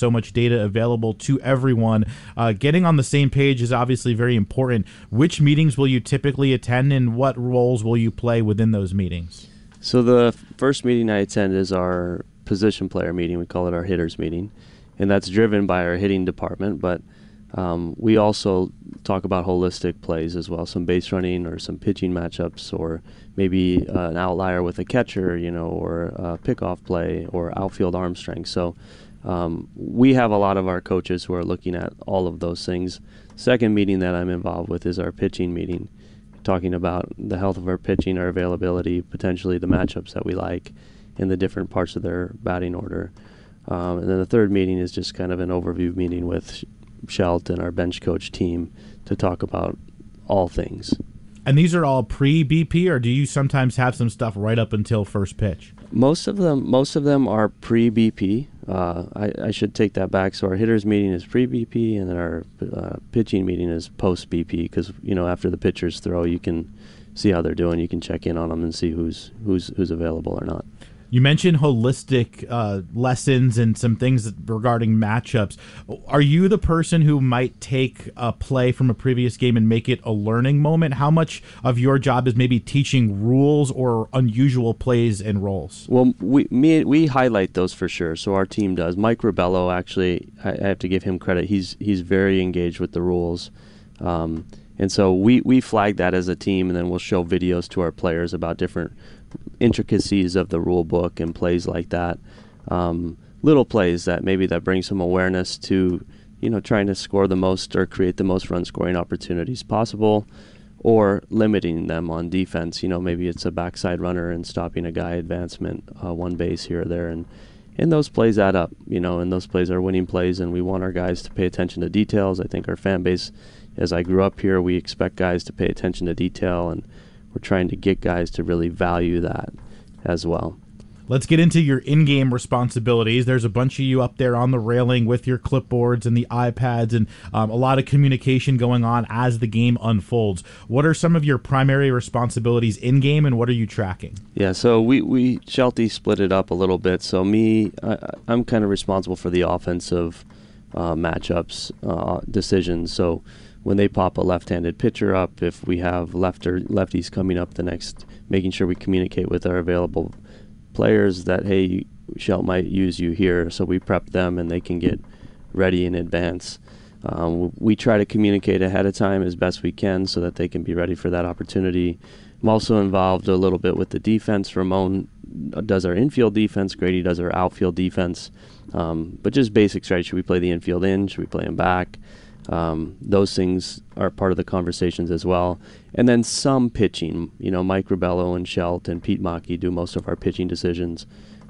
so much data available to everyone. Getting on the same page is obviously very important. Which meetings will you typically attend, and what roles will you play within those meetings? So the first meeting I attend is our position player meeting. We call it our hitters meeting, and that's driven by our hitting department, but we also talk about holistic plays as well, some base running or some pitching matchups, or maybe an outlier with a catcher, or a pickoff play or outfield arm strength. So we have a lot of our coaches who are looking at all of those things. Second meeting that I'm involved with is our pitching meeting, talking about the health of our pitching, our availability, potentially the matchups that we like in the different parts of their batting order. And then the third meeting is just kind of an overview meeting with Shelt and our bench coach team to talk about all things. And these are all pre-BP, or do you sometimes have some stuff right up until first pitch? Most of them are pre-BP. I should take that back. So our hitters meeting is pre-BP, and then our pitching meeting is post-BP, because after the pitchers throw, you can see how they're doing. You can check in on them and see who's available or not. You mentioned holistic lessons and some things regarding matchups. Are you the person who might take a play from a previous game and make it a learning moment? How much of your job is maybe teaching rules or unusual plays and roles? Well, we highlight those for sure. So our team does. Mike Ribello, actually, I have to give him credit. He's very engaged with the rules. And so we flag that as a team, and then we'll show videos to our players about different intricacies of the rule book and plays like that. Little plays that bring some awareness to, trying to score the most or create the most run scoring opportunities possible, or limiting them on defense. Maybe it's a backside runner and stopping a guy advancement, one base here or there. And those plays add up, and those plays are winning plays, and we want our guys to pay attention to details. I think our fan base, as I grew up here, we expect guys to pay attention to detail, and we're trying to get guys to really value that as well. Let's get into your in-game responsibilities. There's a bunch of you up there on the railing with your clipboards and the iPads, and a lot of communication going on as the game unfolds. What are some of your primary responsibilities in-game, and what are you tracking? Yeah, so we Shelty split it up a little bit. So I'm kind of responsible for the offensive matchups, decisions. So when they pop a left-handed pitcher up, if we have lefties coming up the next, making sure we communicate with our available players that, hey, Shelt might use you here, so we prep them and they can get ready in advance. We try to communicate ahead of time as best we can so that they can be ready for that opportunity. I'm also involved a little bit with the defense. Ramon does our infield defense, Grady does our outfield defense, but just basic strategy. Should we play the infield in? Should we play him back? Those things are part of the conversations as well. And then some pitching. Mike Ribello and Shelt and Pete Maki do most of our pitching decisions.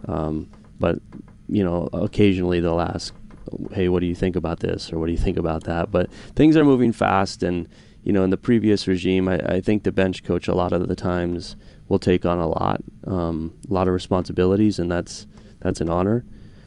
But occasionally they'll ask, hey, what do you think about this? Or what do you think about that? But things are moving fast. And, in the previous regime, I think the bench coach a lot of the times will take on a lot of responsibilities, and that's an honor.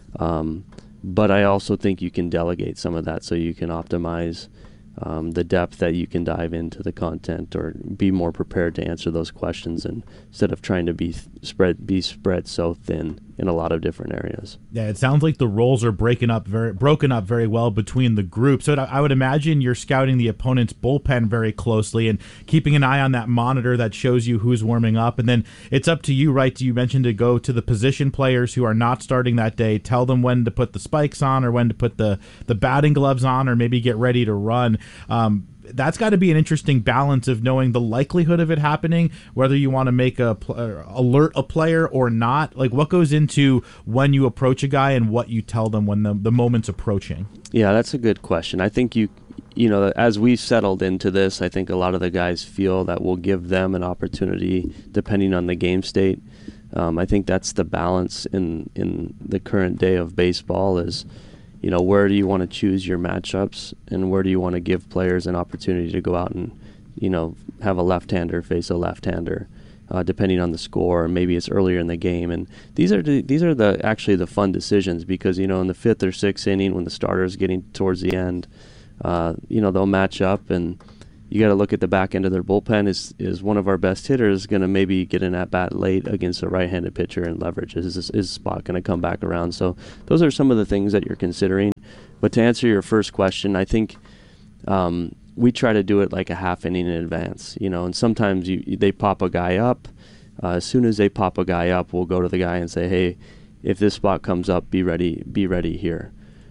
But I also think you can delegate some of that so you can optimize the depth that you can dive into the content, or be more prepared to answer those questions, and instead of trying to be spread so thin in a lot of different areas. Yeah, it sounds like the roles are broken up very well between the groups. So I would imagine you're scouting the opponent's bullpen very closely and keeping an eye on that monitor that shows you who's warming up. And then it's up to you, right? You mentioned to go to the position players who are not starting that day, tell them when to put the spikes on, or when to put the batting gloves on, or maybe get ready to run. That's got to be an interesting balance of knowing the likelihood of it happening, whether you want to make alert a player or not. Like, what goes into when you approach a guy and what you tell them when the moment's approaching? Yeah, that's a good question. I think as we've settled into this, I think a lot of the guys feel that we'll give them an opportunity depending on the game state. I think that's the balance in the current day of baseball is, where do you want to choose your matchups, and where do you want to give players an opportunity to go out and, have a left-hander face a left-hander, depending on the score. Maybe it's earlier in the game, and these are actually the fun decisions, because in the fifth or sixth inning when the starter is getting towards the end, they'll match up, and you got to look at the back end of their bullpen. Is one of our best hitters going to maybe get an at-bat late against a right-handed pitcher and leverage? Is his spot going to come back around? So those are some of the things that you're considering. But to answer your first question, I think we try to do it like a half inning in advance, and sometimes they pop a guy up. As soon as they pop a guy up, we'll go to the guy and say, hey, if this spot comes up, be ready here.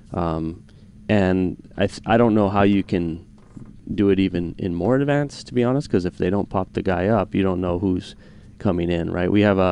And I don't know how you can do it even in more advance, to be honest, because if they don't pop the guy up, you don't know who's coming in, right? We have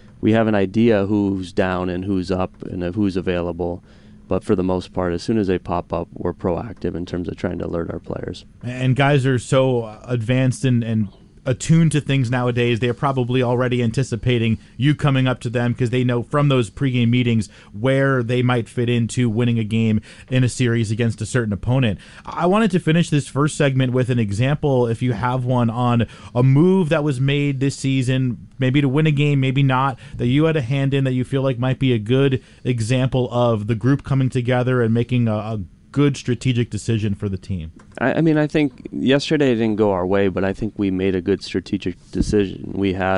an idea who's down and who's up and who's available. But for the most part, as soon as they pop up, we're proactive in terms of trying to alert our players. And guys are so advanced and attuned to things nowadays. They're probably already anticipating you coming up to them because they know from those pregame meetings where they might fit into winning a game in a series against a certain opponent. I wanted to finish this first segment with an example, if you have one, on a move that was made this season, maybe to win a game, maybe not, that you had a hand in that you feel like might be a good example of the group coming together and making a good strategic decision for the team. I mean, I think yesterday it didn't go our way, but I think we made a good strategic decision. We had,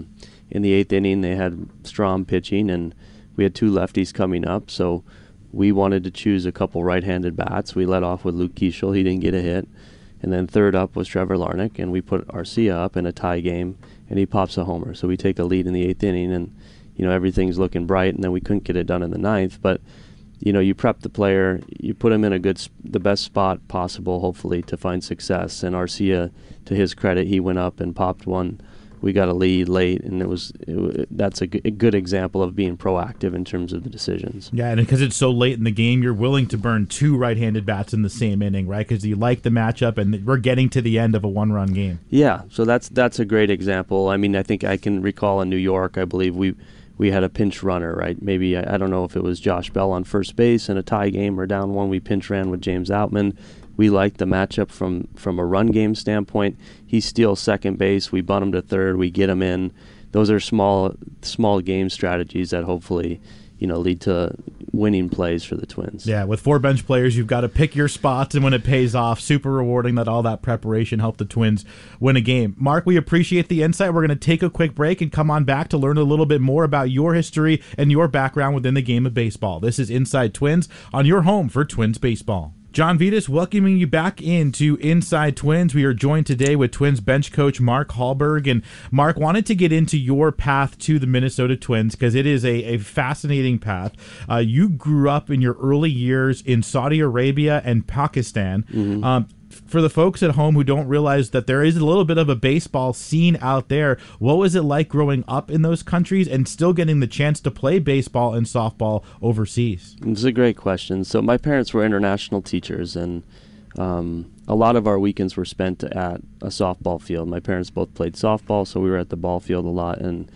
in the 8th inning, they had Strom pitching, and we had 2 lefties coming up, so we wanted to choose a couple right-handed bats. We led off with Luke Keeschel. He didn't get a hit. And then third up was Trevor Larnach, and we put Arcia up in a tie game, and he pops a homer. So we take a lead in the 8th inning, and, everything's looking bright, and then we couldn't get it done in the 9th, but you prep the player, you put him in the best spot possible, hopefully, to find success. And Arcia, to his credit, he went up and popped one. We got a lead late, and that's a good example of being proactive in terms of the decisions. Yeah, and because it's so late in the game, you're willing to burn 2 right-handed bats in the same inning, right? Because you like the matchup, and we're getting to the end of a one-run game. Yeah, so that's a great example. I mean, I think I can recall in New York, I believe we had a pinch runner, right? Maybe, I don't know if it was Josh Bell on first base in a tie game or down 1. We pinch ran with James Outman. We liked the matchup from a run game standpoint. He steals second base. We bunt him to third. We get him in. Those are small game strategies that hopefully, lead to winning plays for the Twins. Yeah, with 4 bench players, you've got to pick your spots, and when it pays off, super rewarding that all that preparation helped the Twins win a game. Mark, we appreciate the insight. We're going to take a quick break and come on back to learn a little bit more about your history and your background within the game of baseball. This is Inside Twins on your home for Twins baseball. John Vitas welcoming you back into Inside Twins. We are joined today with Twins bench coach Mark Hallberg. And Mark, wanted to get into your path to the Minnesota Twins because it is a fascinating path. You grew up in your early years in Saudi Arabia and Pakistan. Mm-hmm. For the folks at home who don't realize that there is a little bit of a baseball scene out there, what was it like growing up in those countries and still getting the chance to play baseball and softball overseas? It's a great question. So my parents were international teachers, and a lot of our weekends were spent at a softball field. My parents both played softball, so we were at the ball field a lot. And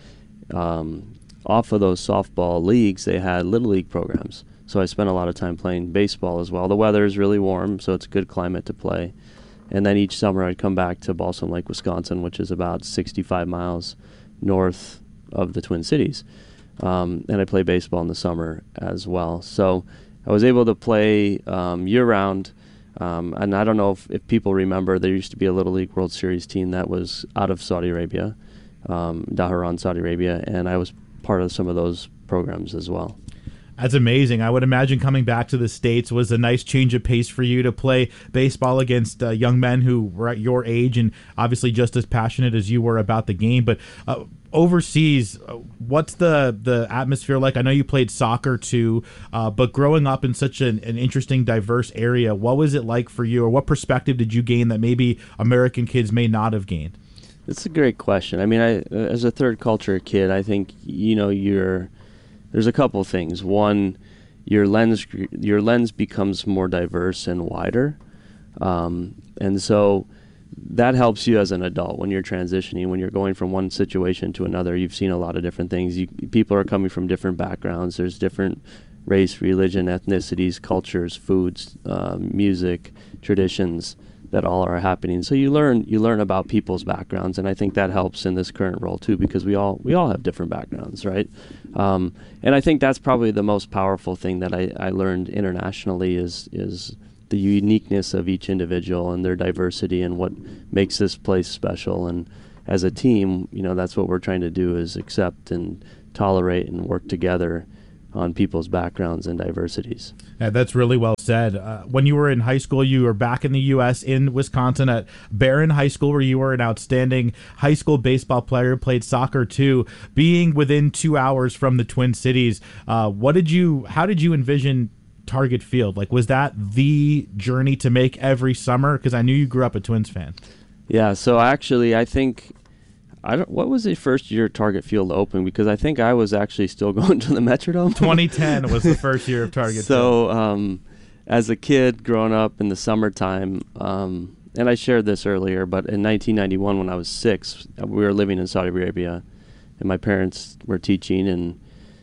off of those softball leagues, they had Little League programs. So I spent a lot of time playing baseball as well. The weather is really warm, so it's a good climate to play. And then each summer I'd come back to Balsam Lake, Wisconsin, which is about 65 miles north of the Twin Cities. And I play baseball in the summer as well. So I was able to play year-round. And I don't know if people remember, there used to be a Little League World Series team that was out of Saudi Arabia, Dhahran, Saudi Arabia, and I was part of some of those programs as well. That's amazing. I would imagine coming back to the States was a nice change of pace for you to play baseball against young men who were at your age and obviously just as passionate as you were about the game. But overseas, what's the atmosphere like? I know you played soccer too, but growing up in such an interesting, diverse area, what was it like for you, or what perspective did you gain that maybe American kids may not have gained? It's a great question. I mean, as a third culture kid, I think, there's a couple of things. One, your lens becomes more diverse and wider, and so that helps you as an adult when you're transitioning, when you're going from one situation to another. You've seen a lot of different things. People are coming from different backgrounds. There's different race, religion, ethnicities, cultures, foods, music, traditions that all are happening. So you learn about people's backgrounds, and I think that helps in this current role too, because we all have different backgrounds, right? And I think that's probably the most powerful thing that I learned internationally is the uniqueness of each individual and their diversity and what makes this place special. And as a team, that's what we're trying to do, is accept and tolerate and work together on people's backgrounds and diversities. Yeah, that's really well said. When you were in high school, you were back in the U.S. in Wisconsin at Barron High School, where you were an outstanding high school baseball player, played soccer too. Being within 2 hours from the Twin Cities, how did you envision Target Field? Like, was that the journey to make every summer? Because I knew you grew up a Twins fan. Yeah, so actually, I think, what was the first year Target Field opened? Because I think I was actually still going to the Metrodome. 2010 was the first year of Target Field. So as a kid growing up in the summertime, and I shared this earlier, but in 1991 when I was 6, we were living in Saudi Arabia, and my parents were teaching, and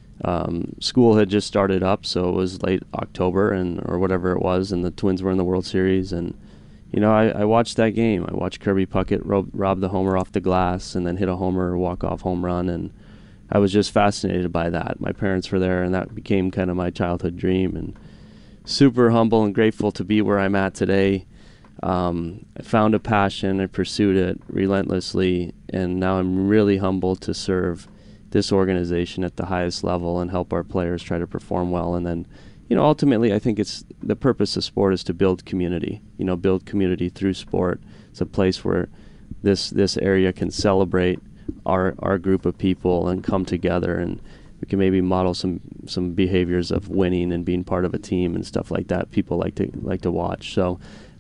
school had just started up, so it was late October or whatever it was, and the Twins were in the World Series, and I watched that game. I watched Kirby Puckett rob the homer off the glass and then hit a homer, walk-off home run, and I was just fascinated by that. My parents were there, and that became kind of my childhood dream, and super humble and grateful to be where I'm at today. I found a passion, I pursued it relentlessly, and now I'm really humbled to serve this organization at the highest level and help our players try to perform well. And then, ultimately, I think it's the purpose of sport is to build community. Build community through sport. It's a place where this area can celebrate our group of people and come together, and we can maybe model some behaviors of winning and being part of a team and stuff like that. People like to watch. So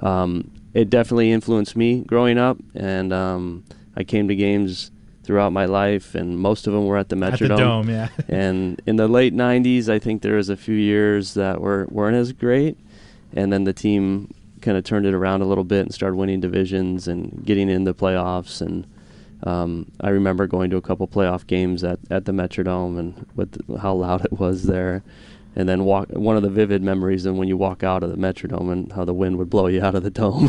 it definitely influenced me growing up, and I came to games throughout my life, and most of them were at the Metrodome. At the Dome, yeah. And in the late 90s, I think there was a few years that weren't as great, and then the team kind of turned it around a little bit and started winning divisions and getting into playoffs. And I remember going to a couple playoff games at the Metrodome and how loud it was there. And then one of the vivid memories and when you walk out of the Metrodome and how the wind would blow you out of the dome,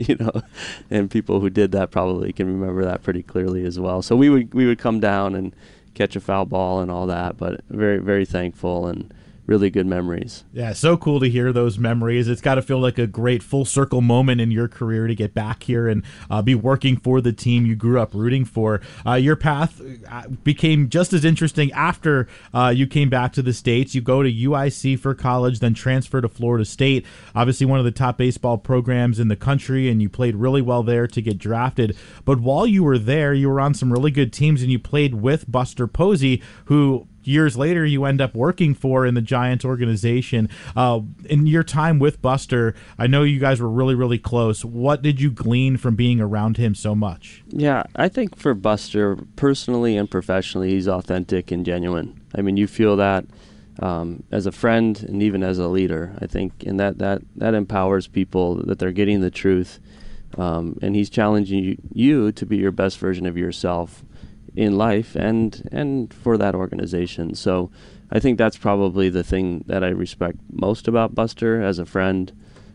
and people who did that probably can remember that pretty clearly as well. So we would come down and catch a foul ball and all that, but very, very thankful and really good memories. Yeah, so cool to hear those memories. It's got to feel like a great full circle moment in your career to get back here and be working for the team you grew up rooting for. Your path became just as interesting after you came back to the States. You go to UIC for college, then transfer to Florida State, obviously one of the top baseball programs in the country, and you played really well there to get drafted. But while you were there, you were on some really good teams, and you played with Buster Posey, who years later you end up working for in the Giants organization. In your time with Buster, I know you guys were really, really close. What did you glean from being around him so much? Yeah, I think for Buster, personally and professionally, he's authentic and genuine. I mean, you feel that as a friend and even as a leader, I think, and that empowers people that they're getting the truth. And he's challenging you to be your best version of yourself in life and for that organization. So I think that's probably the thing that I respect most about Buster as a friend,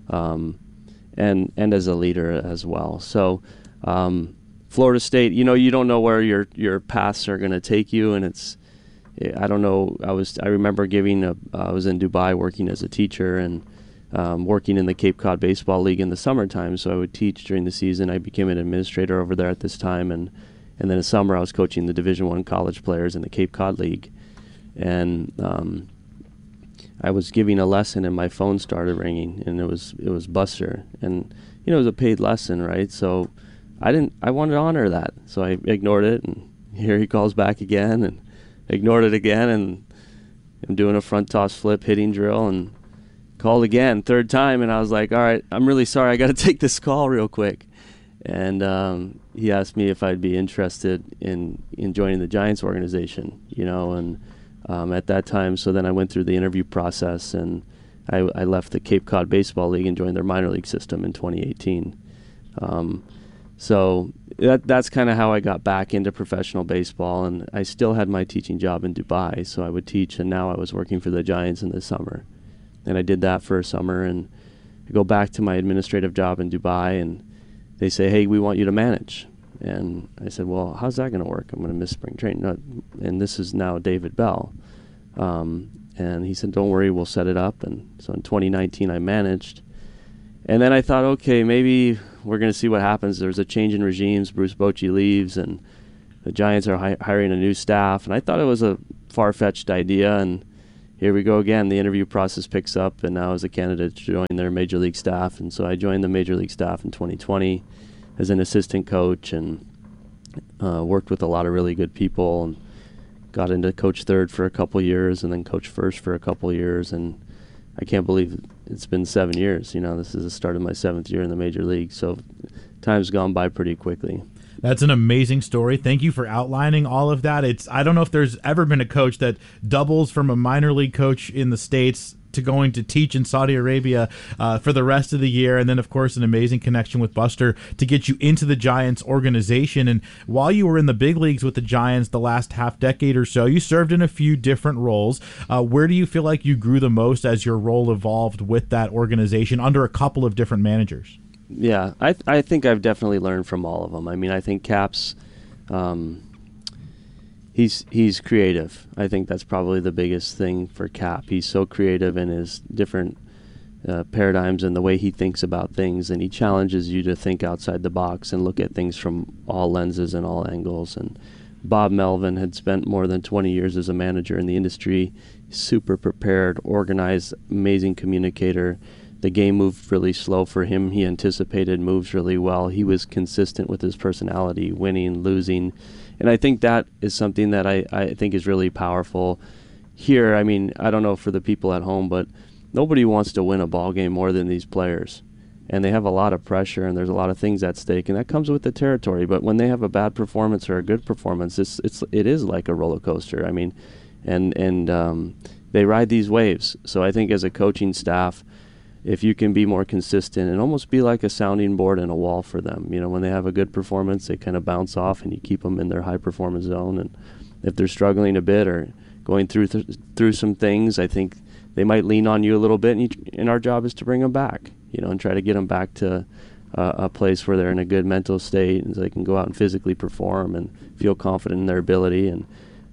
and as a leader as well. So Florida State, you don't know where your paths are going to take you, and I don't know. I remember I was in Dubai working as a teacher and working in the Cape Cod Baseball League in the summertime. So I would teach during the season. I became an administrator over there at this time, and then in summer I was coaching the Division I college players in the Cape Cod League. And I was giving a lesson and my phone started ringing, and it was Buster. And it was a paid lesson, right? So I wanted to honor that. So I ignored it, and here he calls back again, and ignored it again, and I'm doing a front toss flip hitting drill, and called again, third time, and I was like, all right, I'm really sorry, I got to take this call real quick. And he asked me if I'd be interested in joining the Giants organization, and at that time, so then I went through the interview process, and I left the Cape Cod Baseball League and joined their minor league system in 2018. So that's kind of how I got back into professional baseball, and I still had my teaching job in Dubai, so I would teach, and now I was working for the Giants in the summer. And I did that for a summer, and I go back to my administrative job in Dubai, and they say, hey, we want you to manage. And I said, well, how's that going to work? I'm going to miss spring training. And this is now David Bell. And he said, don't worry, we'll set it up. And so in 2019, I managed. And then I thought, okay, maybe we're going to see what happens. There's a change in regimes. Bruce Bochy leaves, and the Giants are hiring a new staff. And I thought it was a far-fetched idea, and here we go again. The interview process picks up, and now I was a candidate to join their major league staff. And so I joined the major league staff in 2020 as an assistant coach, and worked with a lot of really good people, and got into coach third for a couple years, and then coach first for a couple years. And I can't believe it's been 7 years. This is the start of my 7th year in the major league. So time's gone by pretty quickly. That's an amazing story. Thank you for outlining all of that. I don't know if there's ever been a coach that doubles from a minor league coach in the States to going to teach in Saudi Arabia for the rest of the year, and then of course an amazing connection with Buster to get you into the Giants organization. And while you were in the big leagues with the Giants the last half decade or so, you served in a few different roles. Where do you feel like you grew the most as your role evolved with that organization under a couple of different managers? Yeah, I think I've definitely learned from all of them. I mean, I think Cap's he's creative. I think that's probably the biggest thing for Cap. He's so creative in his different paradigms and the way he thinks about things, and he challenges you to think outside the box and look at things from all lenses and all angles. And Bob Melvin had spent more than 20 years as a manager in the industry, super prepared, organized, amazing communicator. The game moved really slow for him. He anticipated moves really well. He was consistent with his personality, winning, losing. And I think that is something that I think is really powerful here. I mean, I don't know for the people at home, but nobody wants to win a ball game more than these players. And they have a lot of pressure, and there's a lot of things at stake, and that comes with the territory. But when they have a bad performance or a good performance, it is like a roller coaster. I mean, and they ride these waves. So I think as a coaching staff, if you can be more consistent and almost be like a sounding board and a wall for them. When they have a good performance, they kind of bounce off, and you keep them in their high performance zone. And if they're struggling a bit or going through some things, I think they might lean on you a little bit, and our job is to bring them back, and try to get them back to a place where they're in a good mental state, and so they can go out and physically perform and feel confident in their ability. And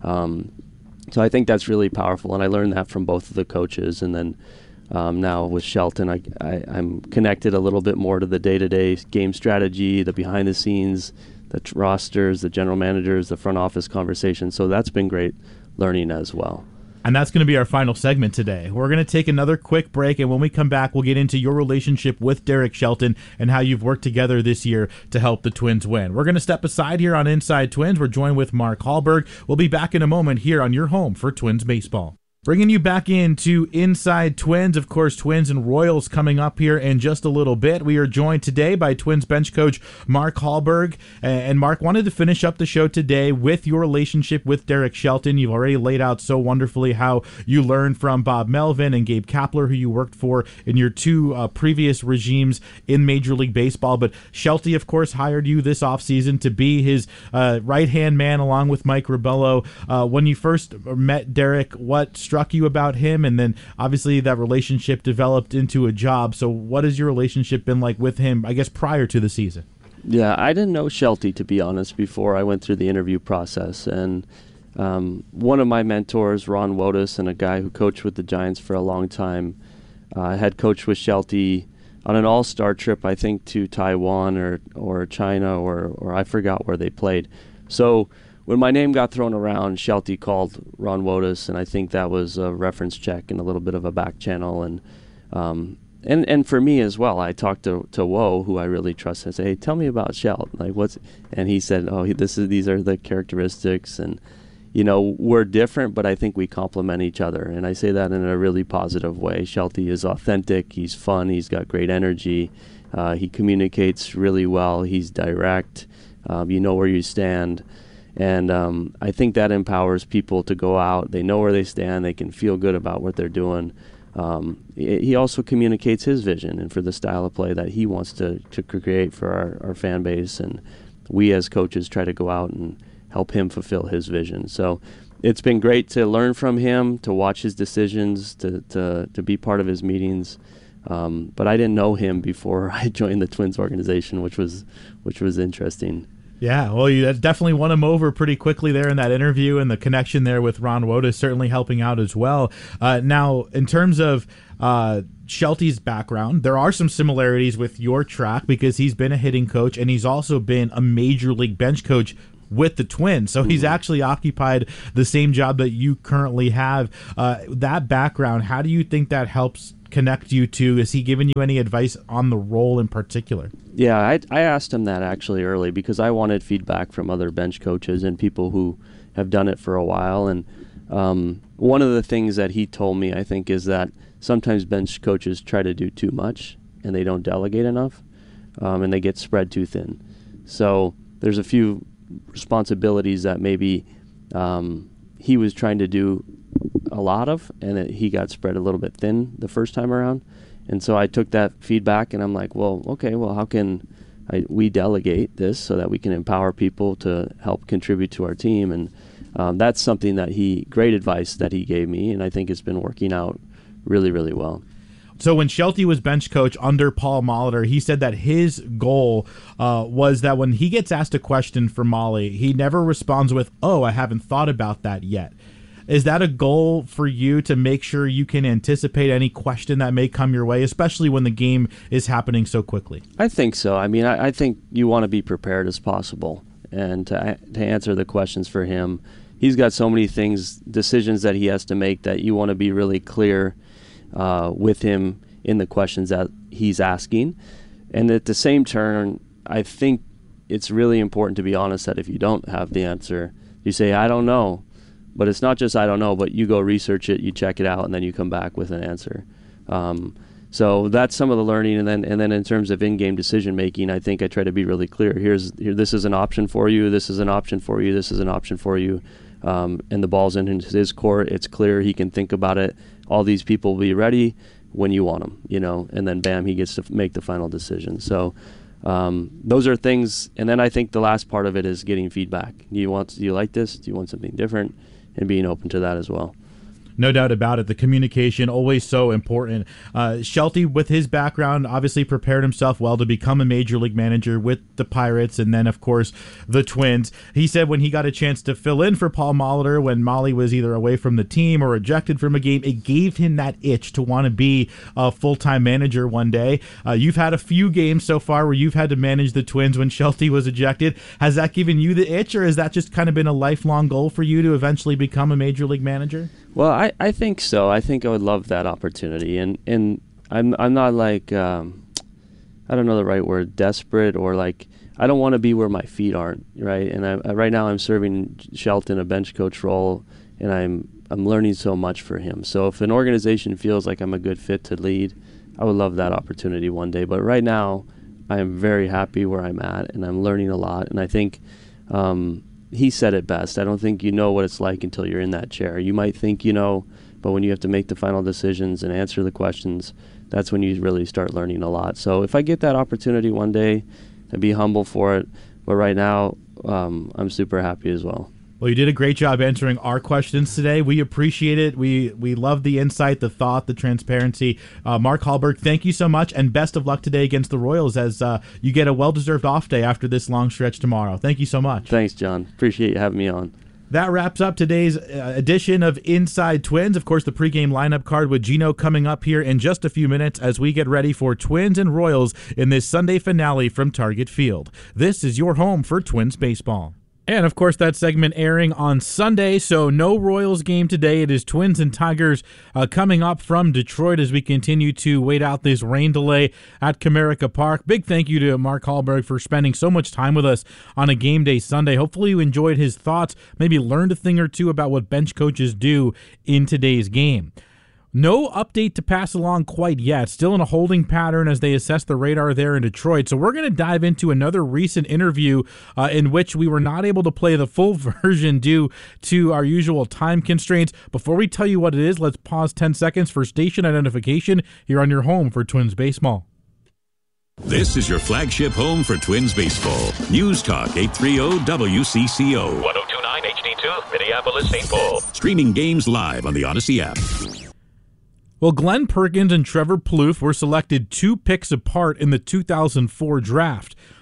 so I think that's really powerful, and I learned that from both of the coaches. And then now with Shelton, I'm connected a little bit more to the day-to-day game strategy, the behind-the-scenes, the rosters, the general managers, the front office conversation. So that's been great learning as well. And that's going to be our final segment today. We're going to take another quick break, and when we come back, we'll get into your relationship with Derek Shelton and how you've worked together this year to help the Twins win. We're going to step aside here on Inside Twins. We're joined with Mark Hallberg. We'll be back in a moment here on your home for Twins baseball. Bringing you back into Inside Twins. Of course, Twins and Royals coming up here in just a little bit. We are joined today by Twins bench coach Mark Hallberg. And Mark, wanted to finish up the show today with your relationship with Derek Shelton. You've already laid out so wonderfully how you learned from Bob Melvin and Gabe Kapler, who you worked for in your two previous regimes in Major League Baseball. But Shelty, of course, hired you this offseason to be his right-hand man along with Mike Ribello. When you first met Derek, what struck you about him? And then obviously that relationship developed into a job. So what has your relationship been like with him, I guess, prior to the season? Yeah, I didn't know Shelty, to be honest, before I went through the interview process. And one of my mentors, Ron Wotus, and a guy who coached with the Giants for a long time, had coached with Shelty on an all-star trip, I think, to Taiwan or China, or I forgot where they played. So when my name got thrown around, Shelty called Ron Wotus, and I think that was a reference check and a little bit of a back channel. And for me as well, I talked to Woe, who I really trust, and said, "Hey, tell me about Shelt. And he said, "Oh, these are the characteristics, and we're different, but I think we complement each other." And I say that in a really positive way. Shelty is authentic. He's fun. He's got great energy. He communicates really well. He's direct. You know where you stand. And I think that empowers people to go out. They know where they stand. They can feel good about what they're doing. He also communicates his vision and for the style of play that he wants to create for our fan base. And we as coaches try to go out and help him fulfill his vision. So it's been great to learn from him, to watch his decisions, to be part of his meetings. But I didn't know him before I joined the Twins organization, which was interesting. Yeah, well, you definitely won him over pretty quickly there in that interview, and the connection there with Ron Woda is certainly helping out as well. Now, in terms of Shelty's background, there are some similarities with your track because he's been a hitting coach and he's also been a major league bench coach with the Twins. So he's actually occupied the same job that you currently have. That background, how do you think that helps connect you to? Is he giving you any advice on the role in particular? Yeah, I asked him that actually early because I wanted feedback from other bench coaches and people who have done it for a while. And one of the things that he told me, I think, is that sometimes bench coaches try to do too much and they don't delegate enough, and they get spread too thin. So there's a few responsibilities that maybe he was trying to do a lot of, and that he got spread a little bit thin the first time around. And so I took that feedback and I'm like, well, okay, well, how can we delegate this so that we can empower people to help contribute to our team? And that's something that great advice that he gave me, and I think it's been working out really, really well. So when Shelty was bench coach under Paul Molitor, he said that his goal was that when he gets asked a question for Molly, he never responds with, "Oh, I haven't thought about that yet." Is that a goal for you to make sure you can anticipate any question that may come your way, especially when the game is happening so quickly? I think so. I mean, I think you want to be prepared as possible and to answer the questions for him. He's got so many decisions that he has to make, that you want to be really clear with him in the questions that he's asking. And at the same turn, I think it's really important to be honest that if you don't have the answer, you say, "I don't know." But it's not just "I don't know," but you go research it, you check it out, and then you come back with an answer. So that's some of the learning. And then in terms of in-game decision making, I think I try to be really clear. This is an option for you. This is an option for you. This is an option for you. And the ball's in his court. It's clear. He can think about it. All these people will be ready when you want them, and then bam, he gets to make the final decision. So those are things. And then I think the last part of it is getting feedback. Do you like this? Do you want something different? And being open to that as well. No doubt about it. The communication, always so important. Shelty, with his background, obviously prepared himself well to become a major league manager with the Pirates and then, of course, the Twins. He said when he got a chance to fill in for Paul Molitor when Molly was either away from the team or ejected from a game, it gave him that itch to want to be a full-time manager one day. You've had a few games so far where you've had to manage the Twins when Shelty was ejected. Has that given you the itch, or has that just kind of been a lifelong goal for you to eventually become a major league manager? Well, I think so. I think I would love that opportunity, and I'm not like I don't know the right word, desperate, or like I don't want to be where my feet aren't, right? And right now I'm serving Shelton a bench coach role, and I'm learning so much for him. So if an organization feels like I'm a good fit to lead, I would love that opportunity one day. But right now, I am very happy where I'm at, and I'm learning a lot. And I think he said it best. I don't think you know what it's like until you're in that chair. You might think you know, but when you have to make the final decisions and answer the questions, that's when you really start learning a lot. So if I get that opportunity one day, I'd be humble for it. But right now, I'm super happy as well. Well, you did a great job answering our questions today. We appreciate it. We love the insight, the thought, the transparency. Mark Hallberg, thank you so much, and best of luck today against the Royals as you get a well-deserved off day after this long stretch tomorrow. Thank you so much. Thanks, John. Appreciate you having me on. That wraps up today's edition of Inside Twins. Of course, the pregame lineup card with Gino coming up here in just a few minutes as we get ready for Twins and Royals in this Sunday finale from Target Field. This is your home for Twins baseball. And, of course, that segment airing on Sunday, so no Royals game today. It is Twins and Tigers coming up from Detroit as we continue to wait out this rain delay at Comerica Park. Big thank you to Mark Hallberg for spending so much time with us on a game day Sunday. Hopefully you enjoyed his thoughts, maybe learned a thing or two about what bench coaches do in today's game. No update to pass along quite yet. Still in a holding pattern as they assess the radar there in Detroit. So we're going to dive into another recent interview in which we were not able to play the full version due to our usual time constraints. Before we tell you what it is, let's pause 10 seconds for station identification here on your home for Twins baseball. This is your flagship home for Twins baseball. News Talk 830 WCCO. 1029 HD2, Minneapolis, St. Paul. Streaming games live on the Odyssey app. Well, Glenn Perkins and Trevor Plouffe were selected 2 picks apart in the 2004 draft.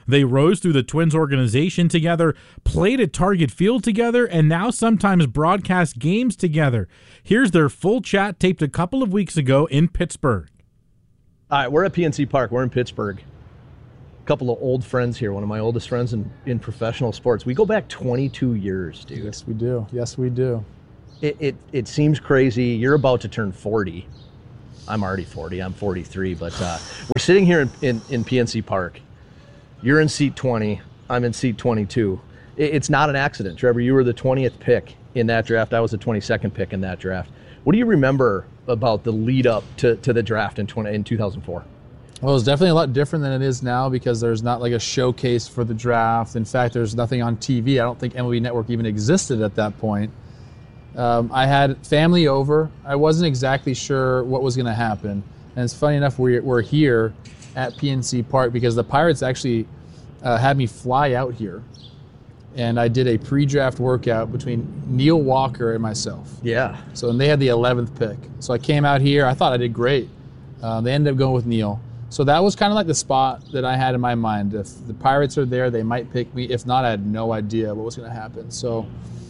They rose through the Twins organization together, played at Target Field together, and now sometimes broadcast games together. Here's their full chat taped a couple of weeks ago in Pittsburgh. All right, we're at PNC Park. We're in Pittsburgh. A couple of old friends here, one of my oldest friends in professional sports. We go back 22 years, dude. Yes, we do. Yes, we do. It seems crazy. You're about to turn 40. I'm already 40. I'm 43. But we're sitting here in PNC Park. You're in seat 20. I'm in seat 22. It's not an accident. Trevor, you were the 20th pick in that draft. I was the 22nd pick in that draft. What do you remember about the lead up to the draft in 2004? Well, it's definitely a lot different than it is now because there's not like a showcase for the draft. In fact, there's nothing on TV. I don't think MLB Network even existed at that point. I had family over. I wasn't exactly sure what was going to happen. And it's funny enough, we're here at PNC Park because the Pirates actually had me fly out here. And I did a pre-draft workout between Neil Walker and myself. Yeah. So and they had the 11th pick. So I came out here. I thought I did great. They ended up going with Neil. So that was kind of like the spot that I had in my mind. If the Pirates are there, they might pick me. If not, I had no idea what was going to happen. So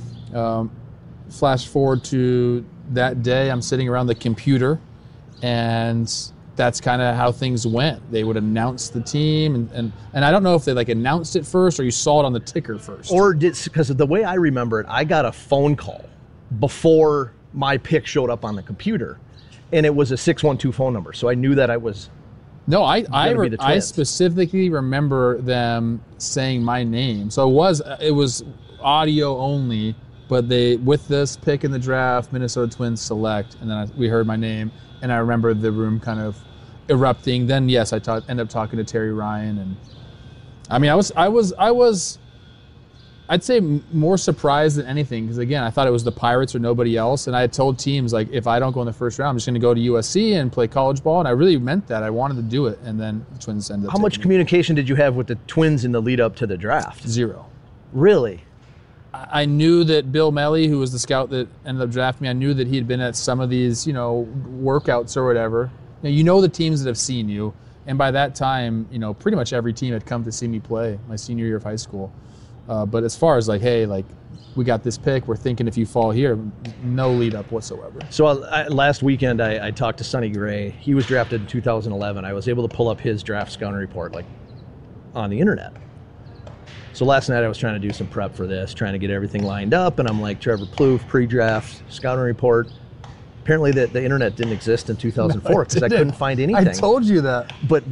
flash forward to that day, I'm sitting around the computer, and that's kind of how things went. They would announce the team, and I don't know if they like announced it first or you saw it on the ticker first. Or because the way I remember it, I got a phone call before my pick showed up on the computer, and it was a 612 phone number. So I knew that I was. No, I specifically remember them saying my name. So it was audio only, but they with this pick in the draft, Minnesota Twins select, and then we heard my name, and I remember the room kind of erupting. Then yes, I ended up talking to Terry Ryan, and I mean I was I'd say more surprised than anything because again I thought it was the Pirates or nobody else, and I had told teams like if I don't go in the first round, I'm just going to go to USC and play college ball, and I really meant that. I wanted to do it, and then the Twins ended up. How much communication did you have with the Twins in the lead up to the draft? Zero. Really? I knew that Bill Melly, who was the scout that ended up drafting me, I knew that he'd been at some of these, workouts or whatever. Now, you know the teams that have seen you, and by that time, pretty much every team had come to see me play my senior year of high school. But as far as hey, we got this pick, we're thinking if you fall here, no lead up whatsoever. So last weekend I talked to Sonny Gray. He was drafted in 2011. I was able to pull up his draft scouting report on the internet. So last night I was trying to do some prep for this, trying to get everything lined up, and I'm like, Trevor Plouffe, pre-draft, scouting report. Apparently the internet didn't exist in 2004 because I couldn't find anything. I told you that. But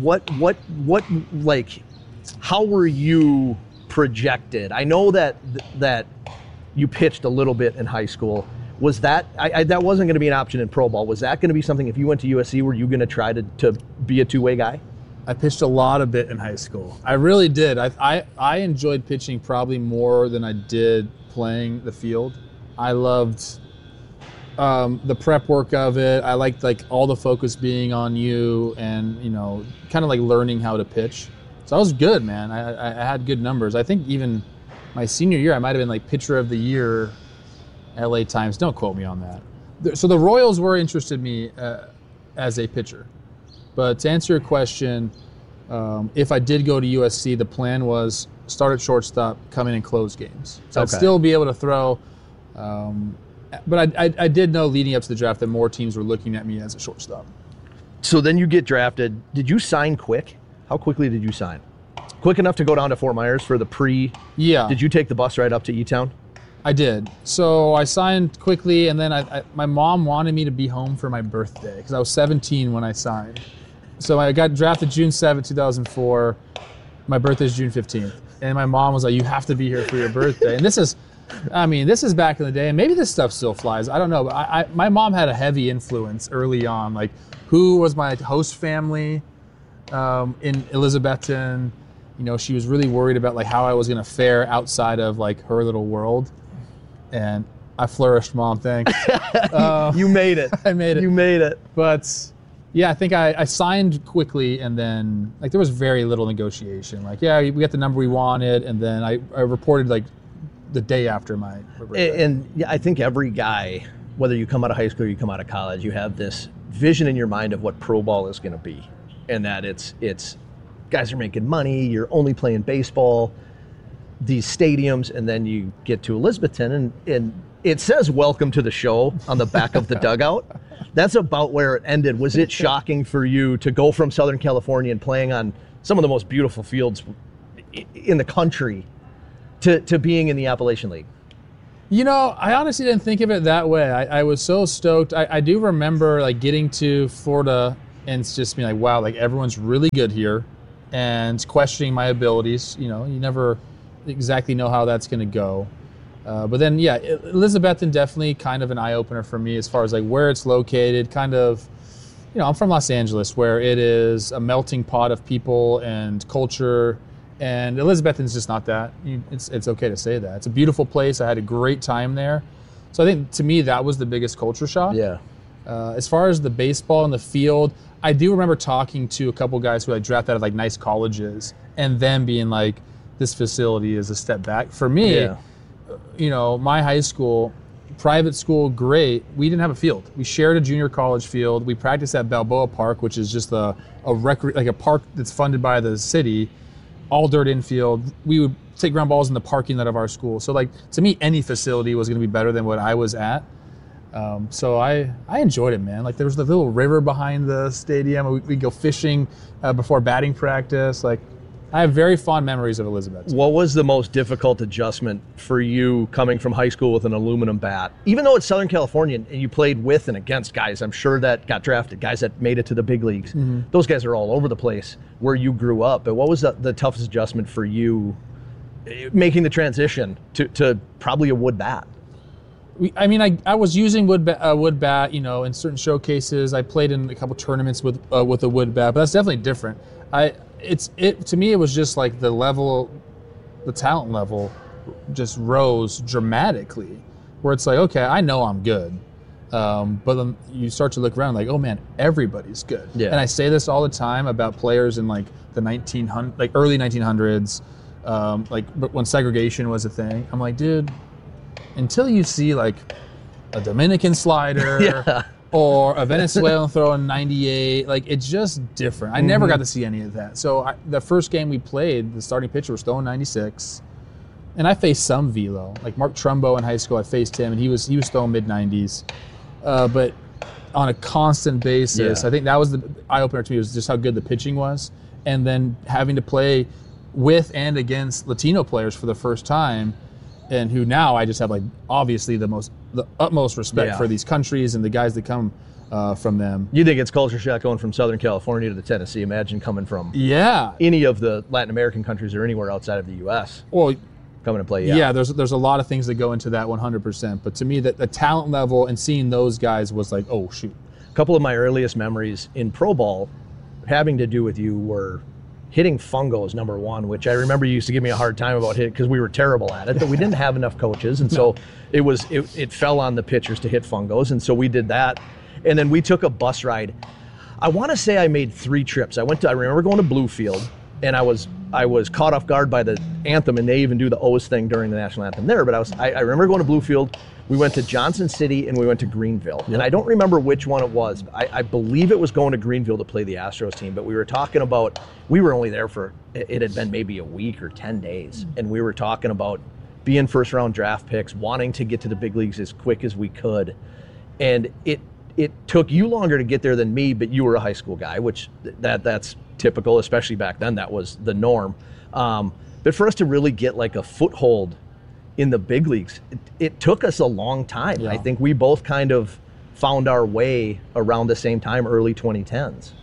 how were you projected? I know that you pitched a little bit in high school. Was that that wasn't going to be an option in pro ball? Was that going to be something if you went to USC? Were you going to try to be a two-way guy? I pitched a lot of bit in high school. I really did. I enjoyed pitching probably more than I did playing the field. I loved the prep work of it. I liked all the focus being on you and kind of learning how to pitch. So I was good, man. I had good numbers. I think even my senior year I might have been pitcher of the year, LA Times. Don't quote me on that. So the Royals were interested in me as a pitcher. But to answer your question, if I did go to USC, the plan was start at shortstop, come in and close games. So okay. I'd still be able to throw. But I did know leading up to the draft that more teams were looking at me as a shortstop. So then you get drafted. Did you sign quick? How quickly did you sign? Quick enough to go down to Fort Myers for the pre? Yeah. Did you take the bus right up to E-Town? I did. So I signed quickly, and then my mom wanted me to be home for my birthday because I was 17 when I signed. So I got drafted June 7, 2004. My birthday is June 15th. And my mom was like, you have to be here for your birthday. And this is back in the day, and maybe this stuff still flies. I don't know. But my mom had a heavy influence early on, who was my host family in Elizabethton. She was really worried about how I was going to fare outside of her little world. And I flourished, Mom, thanks. You made it. I made it. You made it. But yeah, I think I signed quickly, and then there was very little negotiation. We got the number we wanted, and then I reported the day after my birthday. And yeah, I think every guy, whether you come out of high school or you come out of college, you have this vision in your mind of what pro ball is going to be, and that it's guys are making money, you're only playing baseball, these stadiums, and then you get to Elizabethton, and it says "Welcome to the show" on the back of the dugout. That's about where it ended. Was it shocking for you to go from Southern California and playing on some of the most beautiful fields in the country to being in the Appalachian League? You know, I honestly didn't think of it that way. I was so stoked. I do remember like getting to Florida and it's just being like, wow, like everyone's really good here, and questioning my abilities. You know, you never exactly know how that's going to go. But then, yeah, Elizabethton definitely kind of an eye-opener for me as far as like where it's located. Kind of, you know, I'm from Los Angeles, where it is a melting pot of people and culture, and Elizabethton's just not that. It's okay to say that. It's a beautiful place. I had a great time there. So I think to me that was the biggest culture shock. Yeah. As far as the baseball and the field, I do remember talking to a couple guys who I drafted out of like nice colleges, and them being like, this facility is a step back. For me, Yeah. you know, my high school, private school, great. We didn't have a field. We shared a junior college field. We practiced at Balboa Park, which is just a park that's funded by the city, all dirt infield. We would take ground balls in the parking lot of our school. So like, to me, any facility was going to be better than what I was at. So I enjoyed it, man. Like there was the little river behind the stadium. We'd go fishing before batting practice. Like, I have very fond memories of Elizabeth. What was the most difficult adjustment for you coming from high school with an aluminum bat? Even though it's Southern California and you played with and against guys, I'm sure that got drafted, guys that made it to the big leagues. Mm-hmm. Those guys are all over the place where you grew up. But what was the toughest adjustment for you making the transition to probably a wood bat? I was using wood bat, you know, in certain showcases. I played in a couple tournaments with a wood bat, but that's definitely different. To me, it was just like the talent level just rose dramatically, where it's like, okay, I know I'm good. But then you start to look around like, oh man, everybody's good. Yeah. And I say this all the time about players in like the early 1900s, but when segregation was a thing. I'm like, dude, until you see like a Dominican slider, Yeah. or a Venezuelan throwing 98, like it's just different. I never got to see any of that. So the first game we played, the starting pitcher was throwing 96, and I faced some velo. Like Mark Trumbo in high school, I faced him, and he was throwing mid-90s. But on a constant basis, Yeah. I think that was the eye-opener to me, was just how good the pitching was. And then having to play with and against Latino players for the first time, and who now I just have like obviously the utmost respect Yeah. for these countries and the guys that come from them. You think it's culture shock going from Southern California to the Tennessee? Imagine coming from Yeah. any of the Latin American countries or anywhere outside of the U.S. Well, coming to play. yeah, there's a lot of things that go into that 100%. But to me, that the talent level and seeing those guys was like, oh shoot. A couple of my earliest memories in pro ball having to do with you were hitting fungos, number one, which I remember you used to give me a hard time about hitting because we were terrible at it, but we didn't have enough coaches. And so it fell on the pitchers to hit fungos. And so we did that. And then we took a bus ride. I want to say I made 3 trips. I remember going to Bluefield, and I was caught off guard by the anthem, and they even do the O's thing during the national anthem there. But I remember going to Bluefield. We went to Johnson City and we went to Greenville. And I don't remember which one it was. I believe it was going to Greenville to play the Astros team, but we were talking about, we were only there for, it had been maybe a week or 10 days. And we were talking about being first round draft picks, wanting to get to the big leagues as quick as we could. And it took you longer to get there than me, but you were a high school guy, which that's typical, especially back then. That was the norm. But for us to really get like a foothold in the big leagues, it took us a long time. Yeah. I think we both kind of found our way around the same time, early 2010s.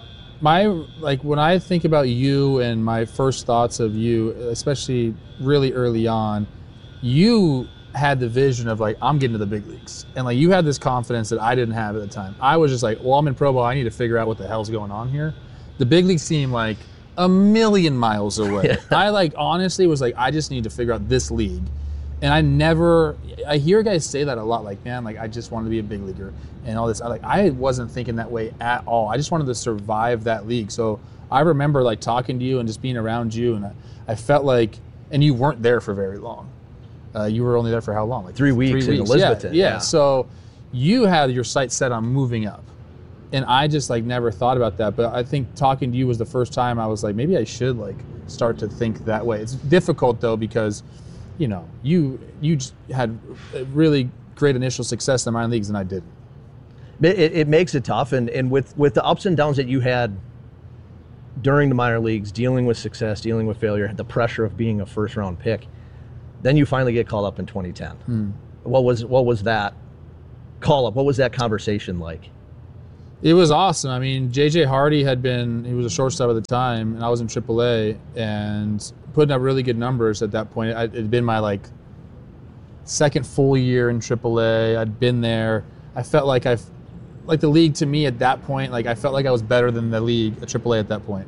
When I think about you and my first thoughts of you, especially really early on, you had the vision of like, I'm getting to the big leagues. And like you had this confidence that I didn't have at the time. I was just like, well, I'm in pro ball, I need to figure out what the hell's going on here. The big leagues seemed like a million miles away. Yeah. I like honestly was like, I just need to figure out this league. And I hear guys say that a lot, like, man, like I just wanted to be a big leaguer and all this. I wasn't thinking that way at all. I just wanted to survive that league. So I remember like talking to you and just being around you, and I felt like, and you weren't there for very long. You were only there for how long? Like 3 weeks in Elizabethton. Yeah. So you had your sights set on moving up. And I just like never thought about that. But I think talking to you was the first time I was like, maybe I should like start to think that way. It's difficult though, because, you know, you just had a really great initial success in the minor leagues and I didn't. It makes it tough. And with the ups and downs that you had during the minor leagues, dealing with success, dealing with failure, the pressure of being a first round pick, then you finally get called up in 2010. What was that call up? What was that conversation like? It was awesome. I mean, J.J. Hardy he was a shortstop at the time, and I was in AAA and putting up really good numbers at that point. It had been my like second full year in AAA. I'd been there. I felt like the league to me at that point, like I felt like I was better than the league at AAA at that point.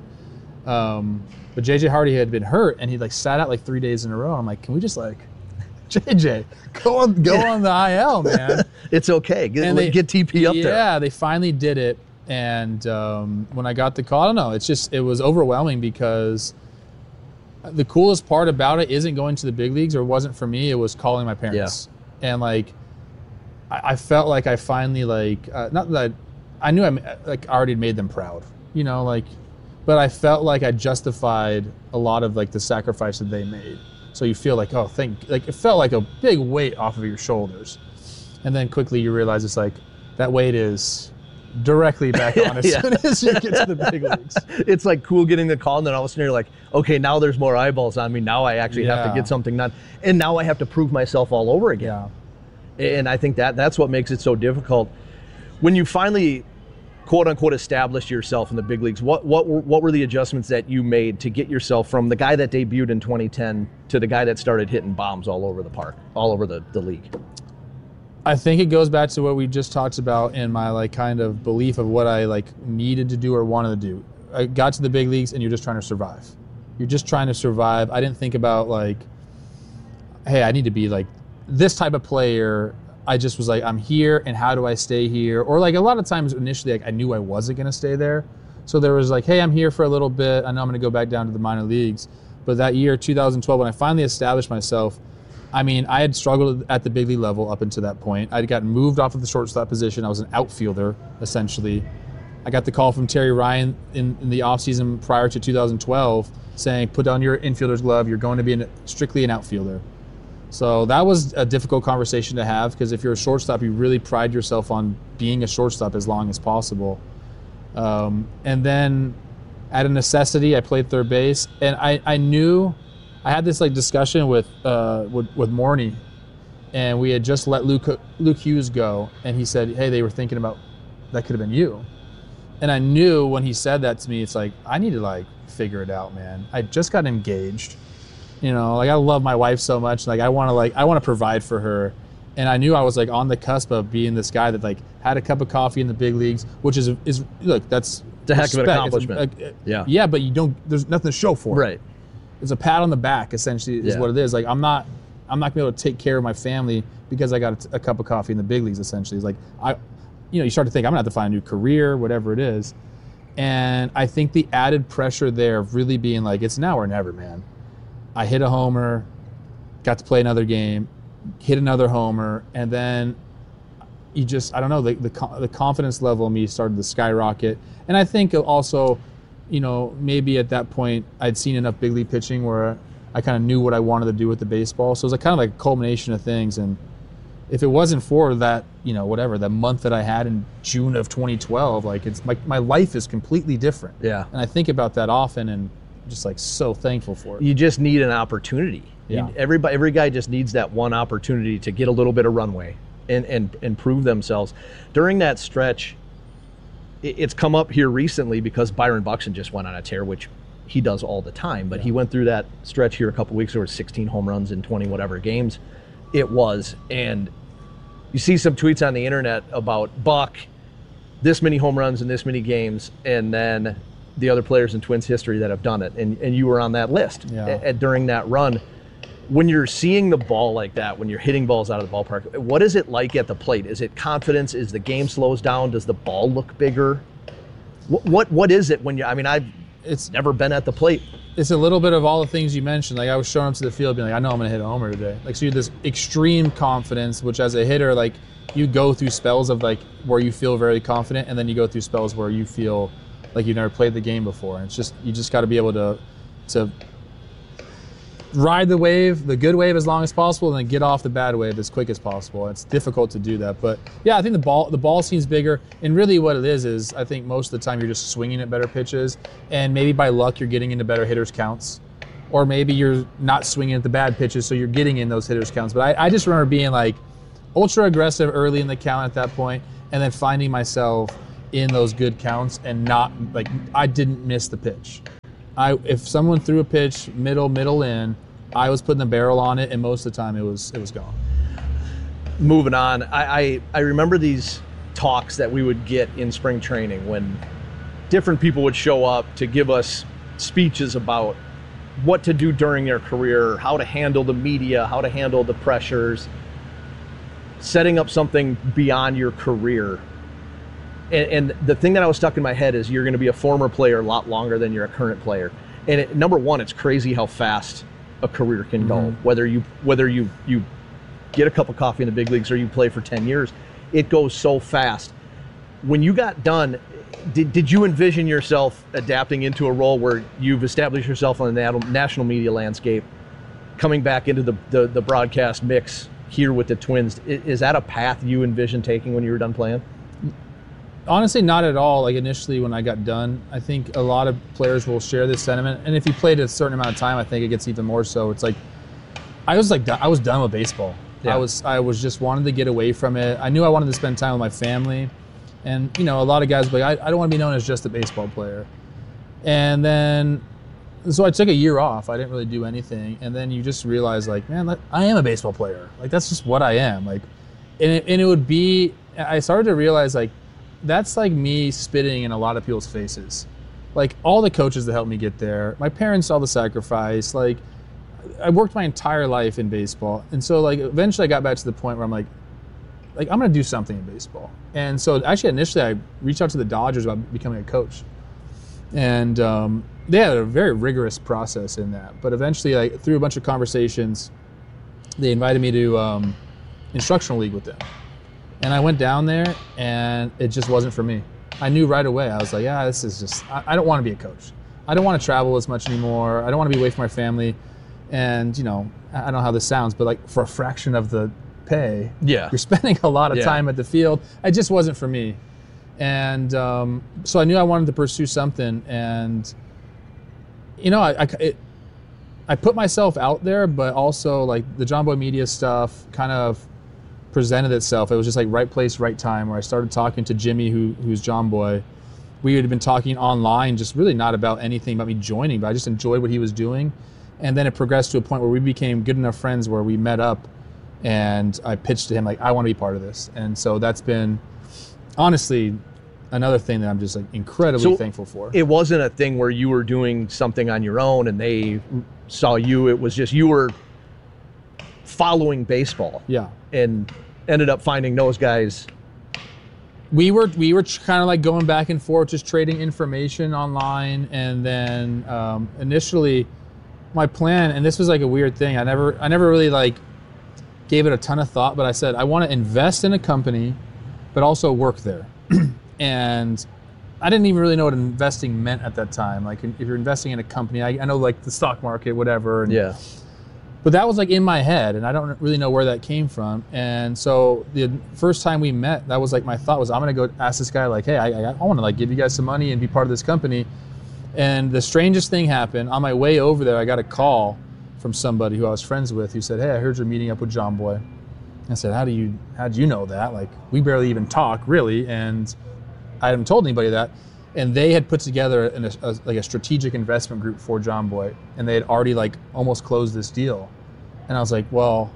But J.J. Hardy had been hurt, and he like sat out like 3 days in a row. I'm like, can we just like, JJ, go on the IL, man. It's okay. Get TP up there. Yeah, they finally did it. And when I got the call, I don't know. It was overwhelming because the coolest part about it isn't going to the big leagues, or wasn't for me. It was calling my parents. Yeah. And like, I felt like I finally like, not that I knew I already made them proud, you know, like, but I felt like I justified a lot of like the sacrifice that they made. So you feel like, it felt like a big weight off of your shoulders. And then quickly you realize it's like, that weight is directly back on as soon as you get to the big leagues. It's like cool getting the call, and then all of a sudden you're like, okay, now there's more eyeballs on me. Now I actually have to get something done. And now I have to prove myself all over again. Yeah. And I think that's what makes it so difficult. When you finally, quote unquote, established yourself in the big leagues, what were the adjustments that you made to get yourself from the guy that debuted in 2010 to the guy that started hitting bombs all over the park, all over the league? I think it goes back to what we just talked about in my like kind of belief of what I like needed to do or wanted to do. I got to the big leagues and you're just trying to survive. You're just trying to survive. I didn't think about like, hey, I need to be like this type of player. I just was like, I'm here, and how do I stay here? Or like a lot of times initially, like I knew I wasn't going to stay there. So there was like, hey, I'm here for a little bit. I know I'm going to go back down to the minor leagues. But that year, 2012, when I finally established myself, I mean, I had struggled at the big league level up until that point. I'd gotten moved off of the shortstop position. I was an outfielder, essentially. I got the call from Terry Ryan in the offseason prior to 2012 saying, put down your infielder's glove. You're going to be strictly an outfielder. So that was a difficult conversation to have, because if you're a shortstop, you really pride yourself on being a shortstop as long as possible. And then out of necessity, I played third base. And I knew I had this like discussion with Morney, and we had just let Luke Hughes go. And he said, hey, they were thinking about that could have been you. And I knew when he said that to me, it's like, I need to like figure it out, man. I just got engaged. You know, like I love my wife so much. Like I want to provide for her, and I knew I was like on the cusp of being this guy that like had a cup of coffee in the big leagues, which is look, that's it's a heck of an accomplishment. Yeah, but there's nothing to show for it. Right. It's a pat on the back, essentially, is what it is. Like I'm not gonna be able to take care of my family because I got a cup of coffee in the big leagues. Essentially, it's like you start to think I'm gonna have to find a new career, whatever it is, and I think the added pressure there of really being like, it's now or never, man. I hit a homer, got to play another game, hit another homer, and then you just, I don't know, the confidence level in me started to skyrocket. And I think also, maybe at that point I'd seen enough big league pitching where I kind of knew what I wanted to do with the baseball. So it was kind of like a culmination of things. And if it wasn't for that, that month that I had in June of 2012, like it's my life is completely different. Yeah. And I think about that often, and just like so thankful for it. You just need an opportunity. Yeah. Every guy just needs that one opportunity to get a little bit of runway and prove themselves. During that stretch, it's come up here recently because Byron Buxton just went on a tear, which he does all the time, but he went through that stretch here a couple weeks ago, 16 home runs in 20 whatever games it was. And you see some tweets on the internet about Buck, this many home runs in this many games, and then the other players in Twins history that have done it, and you were on that list during that run. When you're seeing the ball like that, when you're hitting balls out of the ballpark, what is it like at the plate? Is it confidence? Is the game slows down? Does the ball look bigger? What is it when you? I mean, it's never been at the plate. It's a little bit of all the things you mentioned. Like I was showing up to the field being like, I know I'm going to hit a homer today. Like, so you have this extreme confidence, which as a hitter, like you go through spells of like where you feel very confident, and then you go through spells where you feel like you've never played the game before. And it's just, you just got to be able to ride the wave, the good wave as long as possible, and then get off the bad wave as quick as possible. It's difficult to do that. But yeah, I think the ball seems bigger. And really what it is I think most of the time you're just swinging at better pitches, and maybe by luck you're getting into better hitters counts. Or maybe you're not swinging at the bad pitches, so you're getting in those hitters counts. But I just remember being like ultra aggressive early in the count at that point, and then finding myself in those good counts and not, like, I didn't miss the pitch. If someone threw a pitch middle in, I was putting the barrel on it, and most of the time it was gone. Moving on, I remember these talks that we would get in spring training when different people would show up to give us speeches about what to do during their career, how to handle the media, how to handle the pressures, setting up something beyond your career. And the thing that I was stuck in my head is you're going to be a former player a lot longer than you're a current player. And number one, it's crazy how fast a career can go. Whether you get a cup of coffee in the big leagues or you play for 10 years, it goes so fast. When you got done, did you envision yourself adapting into a role where you've established yourself on the national media landscape, coming back into the broadcast mix here with the Twins? Is that a path you envisioned taking when you were done playing? Honestly, not at all. Like initially when I got done, I think a lot of players will share this sentiment. And if you played a certain amount of time, I think it gets even more so. It's like, I was done with baseball. Yeah. I was just wanted to get away from it. I knew I wanted to spend time with my family. And, you know, a lot of guys will be like, I don't want to be known as just a baseball player. And then, so I took a year off. I didn't really do anything. And then you just realize, like, man, I am a baseball player. Like, that's just what I am. Like, and it would be, I started to realize, like, that's like me spitting in a lot of people's faces. Like all the coaches that helped me get there, my parents saw the sacrifice. Like I worked my entire life in baseball. And so like eventually I got back to the point where I'm like I'm gonna do something in baseball. And so actually initially I reached out to the Dodgers about becoming a coach. And they had a very rigorous process in that. But eventually, like through a bunch of conversations, they invited me to instructional league with them. And I went down there, and it just wasn't for me. I knew right away. I was like, yeah, this is just, I don't want to be a coach. I don't want to travel as much anymore. I don't want to be away from my family. And, you know, I don't know how this sounds, but like for a fraction of the pay, you're spending a lot of time at the field. It just wasn't for me. And so I knew I wanted to pursue something. And, you know, I put myself out there, but also like the John Boy Media stuff kind of presented itself. It was just like right place, right time, where I started talking to Jimmy, who's John Boy. We had been talking online, just really not about anything about me joining, but I just enjoyed what he was doing. And then it progressed to a point where we became good enough friends where we met up, and I pitched to him like, I want to be part of this. And so that's been honestly another thing that I'm just like incredibly thankful for. It wasn't a thing where you were doing something on your own and they saw you. It was just you were following baseball. Yeah. And ended up finding those guys. We were kind of like going back and forth, just trading information online. And then initially my plan, and this was like a weird thing, I never really like gave it a ton of thought, but I said I want to invest in a company but also work there. And I didn't even really know what investing meant at that time. Like if you're investing in a company, I know like the stock market, whatever. And, yeah. But that was like in my head, and I don't really know where that came from. And so the first time we met, that was like my thought was, I'm gonna go ask this guy like, hey, I want to like give you guys some money and be part of this company. And the strangest thing happened. On my way over there, I got a call from somebody who I was friends with who said, hey, I heard you're meeting up with John Boy. I said, how'd you know that? Like we barely even talk really, and I hadn't told anybody that. And they had put together a strategic investment group for John Boy, and they had already like almost closed this deal. And I was like, well,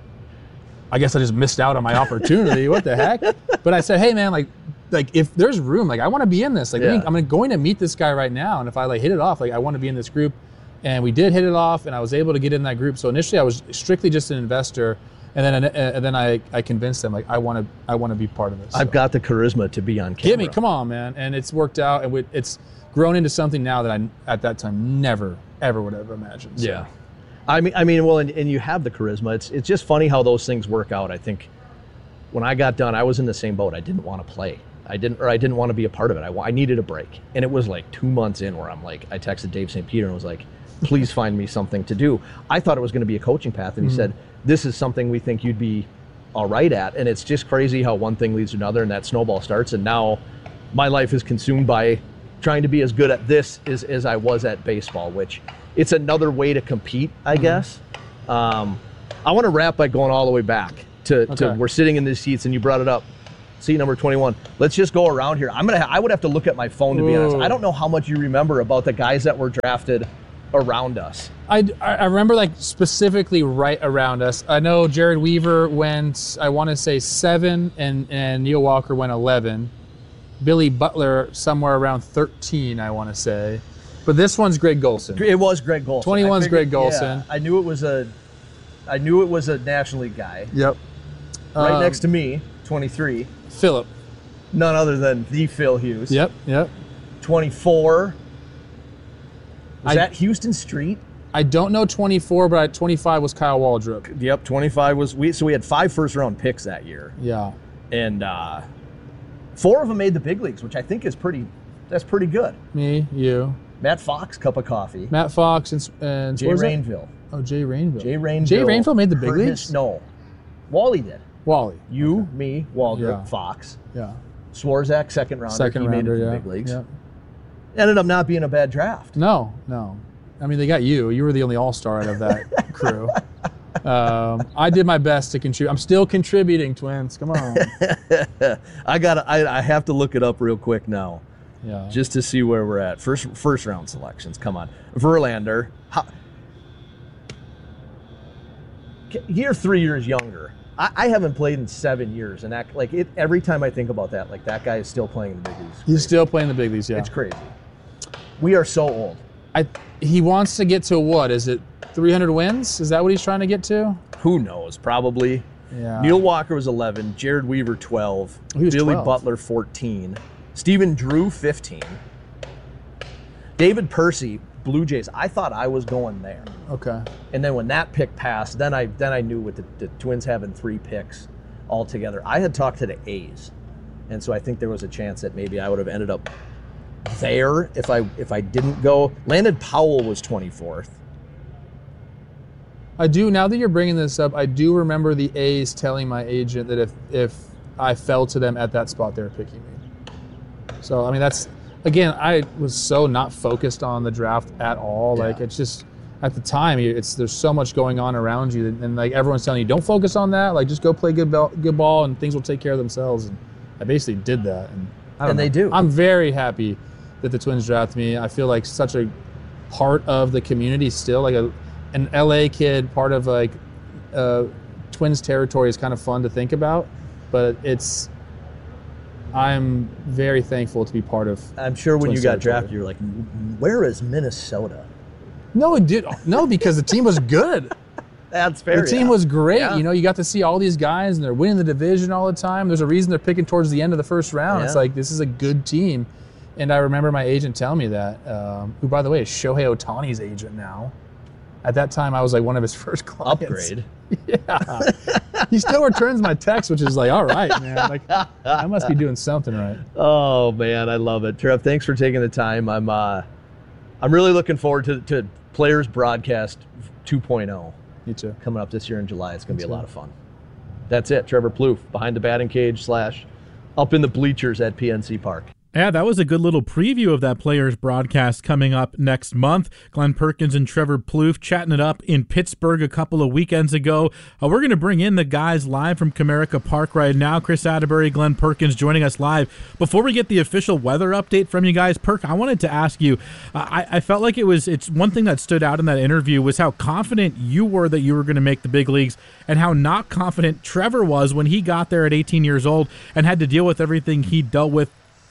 I guess I just missed out on my opportunity. What the heck? But I said, hey man, like if there's room, like I want to be in this. Like I'm going to meet this guy right now, and if I like hit it off, like I want to be in this group. And we did hit it off, and I was able to get in that group. So initially I was strictly just an investor. And then I convinced them, like, I want to be part of this. I've got the charisma to be on camera. Give me, come on, man. And it's worked out, and it's grown into something now that I, at that time, never, ever would have imagined. So. Yeah. I mean, well, and you have the charisma. It's just funny how those things work out. I think when I got done, I was in the same boat. I didn't want to play. I didn't want to be a part of it. I needed a break. And it was like 2 months in where I'm like, I texted Dave St. Peter and was like, please find me something to do. I thought it was going to be a coaching path. And he said, this is something we think you'd be all right at. And it's just crazy how one thing leads to another and that snowball starts. And now my life is consumed by trying to be as good at this as I was at baseball, which it's another way to compete, I guess. I want to wrap by going all the way back to we're sitting in these seats and you brought it up. Seat number 21. Let's just go around here. I would have to look at my phone to be honest. I don't know how much you remember about the guys that were drafted around us. I remember like specifically right around us. I know Jared Weaver went, I want to say 7, and Neil Walker went 11. Billy Butler somewhere around 13, I want to say. But this one's Greg Golson. It was Greg Golson. 21's Greg Golson. Yeah, I knew it was a National League guy. Yep. Right next to me, 23. Phillip. None other than the Phil Hughes. Yep. 24. Was that Houston Street? I don't know 24, but 25 was Kyle Waldrop. Yep, 25 was so we had 5 first-round picks that year. Yeah. And 4 of them made the big leagues, which I think is pretty good. Me, you. Matt Fox, cup of coffee. Matt Fox and Jay Rainville. Oh, Jay Rainville. Jay Rainville made the big leagues? No. Wally did. Wally. You, me, Waldrop, Yeah. Fox. Yeah. Swarzak, second rounder. He made it to the big leagues. Yeah. Ended up not being a bad draft. No. I mean, they got you. You were the only all-star out of that crew. I did my best to contribute. I'm still contributing, Twins. Come on. I have to look it up real quick now. Yeah. Just to see where we're at. First round selections. Come on. Verlander. You're 3 years younger. I haven't played in 7 years, and every time I think about that, like that guy is still playing in the big leagues. He's still playing the big leagues, yeah. It's crazy. We are so old. He wants to get to what? Is it 300 wins? Is that what he's trying to get to? Who knows? Probably. Yeah. Neil Walker was 11. Jared Weaver 12. He was Billy 12. Butler 14. Stephen Drew 15. David Percy, Blue Jays. I thought I was going there. Okay. And then when that pick passed, then I knew with the Twins having 3 picks altogether. I had talked to the A's, and so I think there was a chance that maybe I would have ended up there if I didn't go. Landon Powell was 24th. I do, now that you're bringing this up, I do remember the A's telling my agent that if I fell to them at that spot, they were picking me. So, I mean, that's, again, I was so not focused on the draft at all. Yeah. Like, it's just, at the time, there's so much going on around you, and like everyone's telling you, don't focus on that. Like, just go play good ball, and things will take care of themselves. And I basically did that, and They do. I'm very happy that the Twins drafted me. I feel like such a part of the community still, like an LA kid, part of like Twins territory is kind of fun to think about, but I'm very thankful to be part of. I'm sure when Twins you got territory. drafted, you're like, where is Minnesota? No, it did. No, because the team was good. That's fair. The team was great. Yeah. You know, you got to see all these guys, and they're winning the division all the time. There's a reason they're picking towards the end of the first round. Yeah. It's like, this is a good team. And I remember my agent telling me that, who, by the way, is Shohei Ohtani's agent now. At that time, I was like one of his first clients. Upgrade. Yeah. He still returns my text, which is like, all right, man. Like, I must be doing something right. Oh man, I love it. Trev, thanks for taking the time. I'm really looking forward to Players Broadcast 2.0 Me too. coming up this year in July. It's going to be a lot of fun. That's it. Trevor Plouffe, behind the batting cage / up in the bleachers at PNC Park. Yeah, that was a good little preview of that Players broadcast coming up next month. Glenn Perkins and Trevor Plouffe chatting it up in Pittsburgh a couple of weekends ago. We're going to bring in the guys live from Comerica Park right now. Chris Atterbury, Glenn Perkins joining us live. Before we get the official weather update from you guys, Perk, I wanted to ask you, I felt like it's one thing that stood out in that interview was how confident you were that you were going to make the big leagues and how not confident Trevor was when he got there at 18 years old and had to deal with everything he dealt with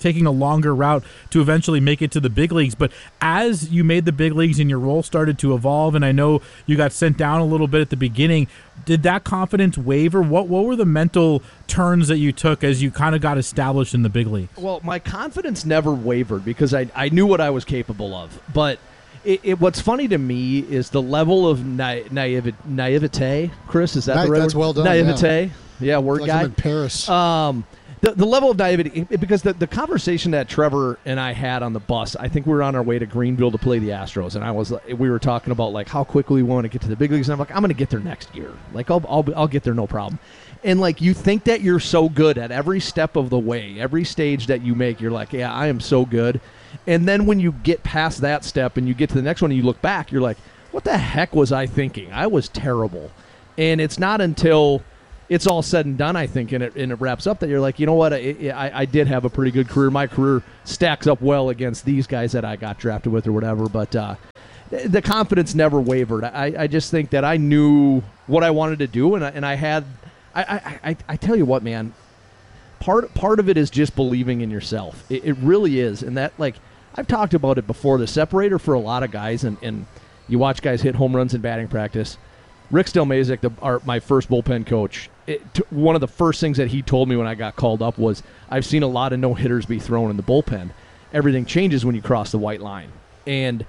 taking a longer route to eventually make it to the big leagues. But as you made the big leagues and your role started to evolve, and I know you got sent down a little bit at the beginning, did that confidence waver? What were the mental turns that you took as you kind of got established in the big league? Well, my confidence never wavered because I knew what I was capable of. But what's funny to me is the level of naivete. Chris, is that the right That's word? well done. Naivete. Yeah, word like guy. I'm in Paris. The level of naivety, because the conversation that Trevor and I had on the bus, I think we were on our way to Greenville to play the Astros, and we were talking about like how quickly we want to get to the big leagues, and I'm like, I'm going to get there next year. Like I'll get there, no problem. And like you think that you're so good at every step of the way, every stage that you make, you're like, yeah, I am so good. And then when you get past that step and you get to the next one and you look back, you're like, what the heck was I thinking? I was terrible. And it's not until it's all said and done, I think, and it wraps up that you're like, you know what, I did have a pretty good career. My career stacks up well against these guys that I got drafted with or whatever, but the confidence never wavered. I just think that I knew what I wanted to do, and I tell you what, man, part of it is just believing in yourself. It really is, and that, like, I've talked about it before, the separator for a lot of guys, and you watch guys hit home runs in batting practice. Rick Stelmazik, my first bullpen coach, one of the first things that he told me when I got called up was, I've seen a lot of no-hitters be thrown in the bullpen. Everything changes when you cross the white line. And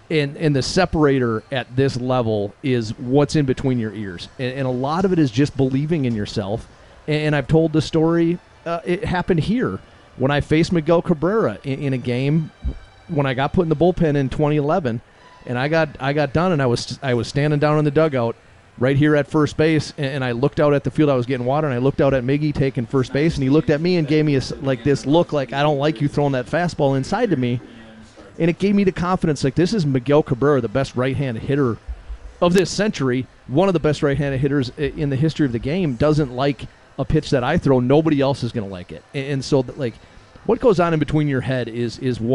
the separator at this level is what's in between your ears. And a lot of it is just believing in yourself. And I've told the story, it happened here. When I faced Miguel Cabrera in a game, when I got put in the bullpen in 2011, and I got done, and I was standing down in the dugout right here at first base, and I looked out at the field. I was getting water, and I looked out at Miggy taking first base, and he looked at me and gave me this look like, I don't like you throwing that fastball inside to me. And it gave me the confidence, like, this is Miguel Cabrera, the best right-handed hitter of this century, one of the best right-handed hitters in the history of the game, doesn't like a pitch that I throw. Nobody else is going to like it. And so, like, what goes on in between your head is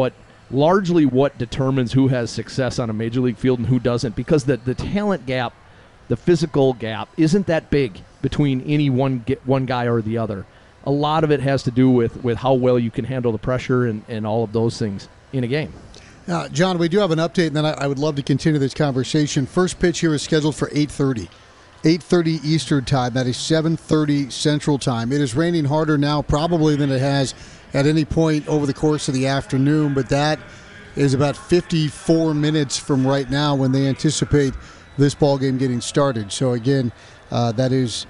largely what determines who has success on a major league field and who doesn't, because the talent gap, the physical gap, isn't that big between any one guy or the other. A lot of it has to do with how well you can handle the pressure and all of those things in a game. John, we do have an update, and then I would love to continue this conversation. First pitch here is scheduled for 8:30. 8:30 Eastern time. That is 7:30 Central time. It is raining harder now probably than it has at any point over the course of the afternoon, but that is about 54 minutes from right now when they anticipate this ball game getting started. So again, that is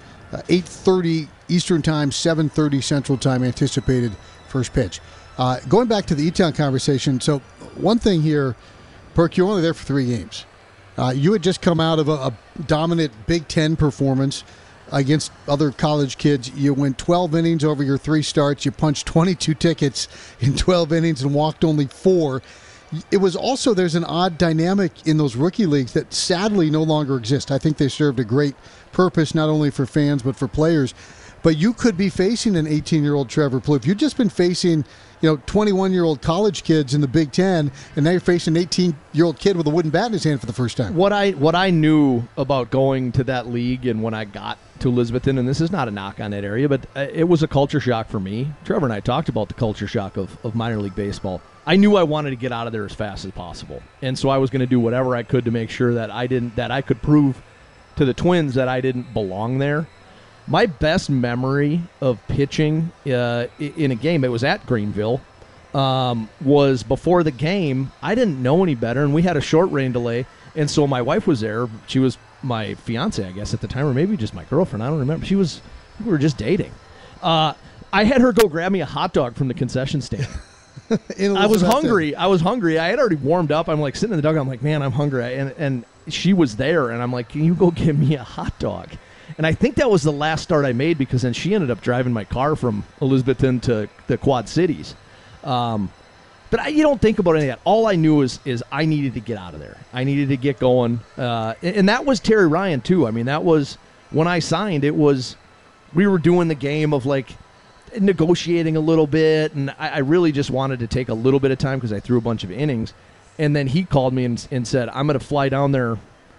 8:30 Eastern time, 7:30 Central time anticipated first pitch. Going back to the E-Town conversation, so one thing here, Perk, you're only there for 3 games. You had just come out of a dominant Big Ten performance against other college kids. You went 12 innings over your 3 starts. You punched 22 tickets in 12 innings and walked only 4. It was also, there's an odd dynamic in those rookie leagues that sadly no longer exist. I think they served a great purpose, not only for fans but for players. But you could be facing an 18-year-old Trevor Plouffe. You've just been facing 21-year-old college kids in the Big Ten, and now you're facing an 18-year-old kid with a wooden bat in his hand for the first time. What I knew about going to that league, and when I got to Elizabethton, and this is not a knock on that area, but it was a culture shock for me. Trevor and I talked about the culture shock of minor league baseball. I knew I wanted to get out of there as fast as possible, and so I was going to do whatever I could to make sure that I could prove to the Twins that I didn't belong there. My best memory of pitching in a game, it was at Greenville, was before the game. I didn't know any better, and we had a short rain delay, and so my wife was there. She was my fiance, I guess, at the time, or maybe just my girlfriend. I don't remember. We were just dating. I had her go grab me a hot dog from the concession stand. I was hungry. I had already warmed up. I'm like sitting in the dugout. I'm like, man, I'm hungry. And she was there, and I'm like, can you go get me a hot dog? And I think that was the last start I made, because then she ended up driving my car from Elizabethton to the Quad Cities. But you don't think about any of that. All I knew is I needed to get out of there. I needed to get going. And that was Terry Ryan, too. I mean, that was when I signed. We were doing the game of, like, negotiating a little bit, and I really just wanted to take a little bit of time because I threw a bunch of innings. And then he called me and said, I'm going to fly down there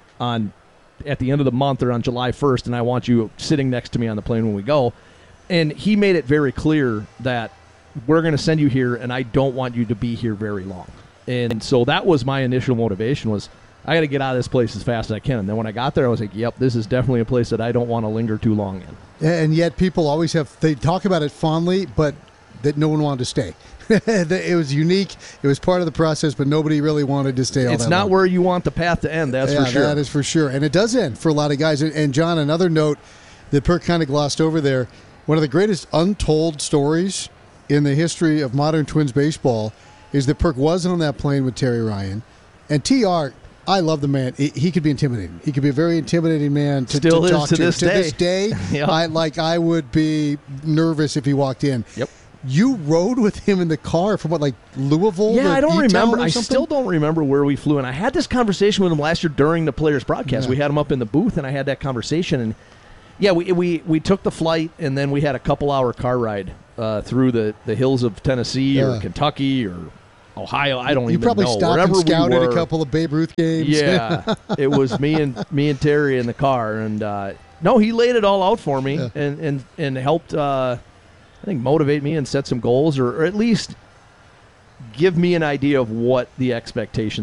at the end of the month or on July 1st, and I want you sitting next to me on the plane when we go. And he made it very clear that we're going to send you here, and I don't want you to be here very long. And so that was my initial motivation was, I got to get out of this place as fast as I can. And then when I got there, I was like, yep, this is definitely a place that I don't want to linger too long in. And yet people always they talk about it fondly, but that no one wanted to stay. It was unique. It was part of the process, but nobody really wanted to stay. It's not where you want the path to end, that's for sure. That is for sure. And it does end for a lot of guys. And John, another note that Perk kind of glossed over there, one of the greatest untold stories in the history of modern Twins baseball is that Perk wasn't on that plane with Terry Ryan. And TR, I love the man. He could be intimidating. He could be a very intimidating man to talk to. This day. To this day, Yep. I would be nervous if he walked in. Yep. You rode with him in the car from Louisville? Yeah, I don't E-Town remember. or I something? still don't remember where we flew. And I had this conversation with him last year during the Players broadcast. Yeah. We had him up in the booth, and I had that conversation. And yeah, we took the flight, and then we had a couple-hour car ride through the hills of Tennessee or Kentucky or Ohio. I don't even know. You probably stopped Wherever and scouted we were. a couple of Babe Ruth games. Yeah, it was me and Terry in the car, and no, he laid it all out for me and helped. I think motivate me and set some goals, or at least give me an idea of what the expectations